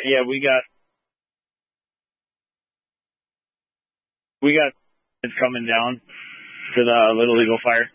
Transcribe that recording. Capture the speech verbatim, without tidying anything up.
Yeah, we got we got it coming down to the Little Eagle Fire.